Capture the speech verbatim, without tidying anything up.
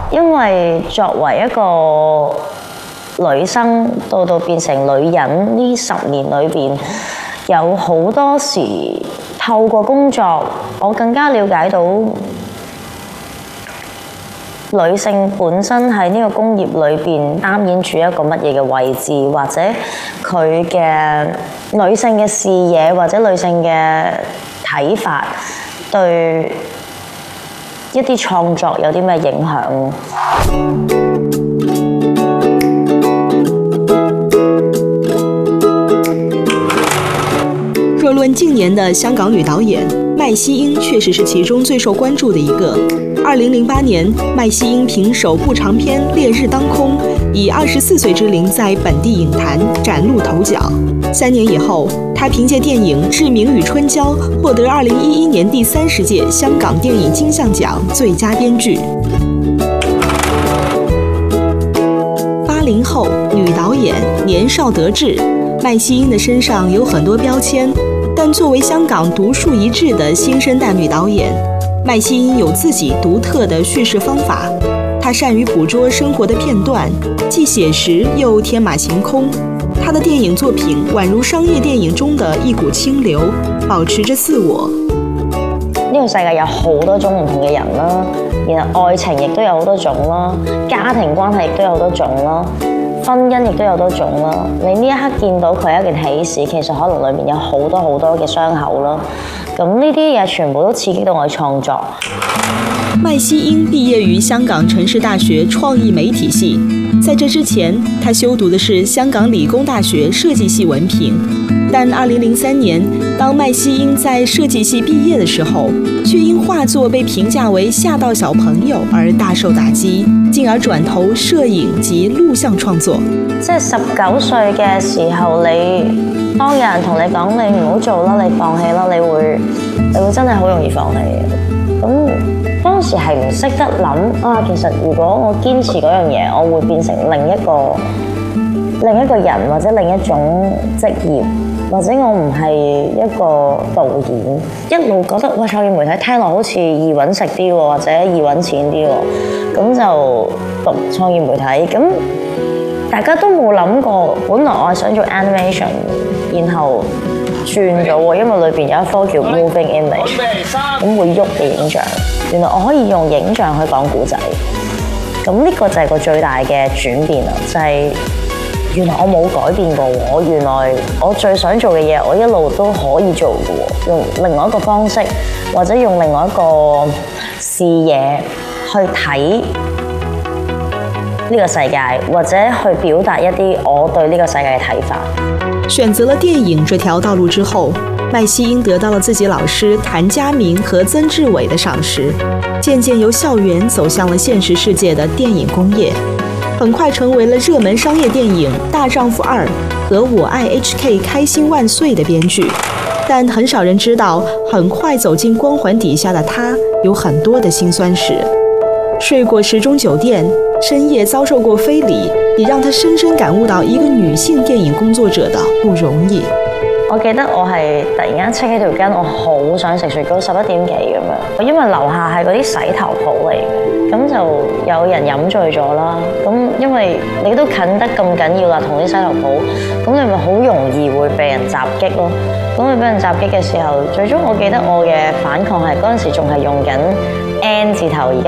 因為作為一個女生到到變成女人呢十年裏邊，有好多時透過工作，我更加了解到女性本身喺呢個工業裏邊擔演住一個乜嘢嘅位置，或者佢嘅女性嘅視野或者女性嘅睇法對一啲創作有啲咩影響？ 若论近年的香港女导演，麦西英确实是其中最受关注的一个。二零零八年，麦西英凭首部长片《烈日当空》，以二十四岁之龄在本地影坛崭露头角。三年以后，她凭借电影《志明与春娇》获得二零一一年第三十届香港电影金像奖最佳编剧。八零后女导演，年少得志，麦西英的身上有很多标签，但作为香港独树一帜的新生代女导演，麦西英有自己独特的叙事方法。她善于捕捉生活的片段，既写实又天马行空。她的電影作品宛如商業電影中的一股清流，保持着自我。 呢個世界有好多種唔同嘅人啦，然後愛情亦都有好多種啦，家庭關係亦都有好多種啦，婚姻亦都有好多種啦。你呢一刻見到佢係一件喜事，其實可能裏面有好多好多嘅傷口啦。咁呢啲嘢全部都刺激到我創作。 麥西英畢業於香港城市大學創意媒體系，在這之前，她修讀的是香港理工大學設計系文憑。但二零零三年，當麥西英在設計系畢業的時候，卻因畫作被評價為嚇到小朋友而大受打擊，進而轉投攝影及錄像創作。 即係十九歲嘅時候，你當有人同你講你唔好做啦，你放棄啦，你會你會真係好容易放棄嘅。咁當時係唔識得諗啊，其實如果我堅持嗰樣嘢，我會變成另一個另一個人或者另一種職業，或者我唔係一個導演，一路覺得哇創意媒體聽落好似易揾食啲喎，或者易揾錢啲喎，咁就讀創意媒體。咁大家都冇諗過，本來我係想做 animation， 然後轉咗喎，因為裏邊有一科叫 moving image， 咁會喐嘅影像。原來我可以用影像去講故仔，咁呢個就係個最大嘅轉變啦，就係、是、原來我冇改變過我原來我最想做嘅嘢，我一路都可以做嘅喎，用另外一個方式，或者用另外一個視野去睇呢個世界，或者去表達一啲我對呢個世界嘅睇法。 選擇了電影這條道路之後，麥西英得到了自己老師譚家明和曾志偉的賞識，漸漸由校園走向了現實世界的電影工業，很快成為了熱門商業電影《大丈夫二》和《我愛 H K 開心萬歲》的編劇。但很少人知道，很快走進光環底下的他有很多的辛酸史。睡過時鐘酒店，深夜遭受過非禮，也讓他深深感悟到一個女性電影工作者的不容易。 我記得我係突然間戚起條筋，我好想食雪糕，十一點幾咁樣。因為樓下係嗰啲洗頭鋪嚟嘅，咁就有人飲醉咗啦。咁因為你都近得咁緊要啦，同啲洗頭鋪，咁你咪好容易會被人襲擊咯。咁你俾人襲擊嘅時候，最終我記得我嘅反抗係嗰陣時仲係用緊 N 字頭，而家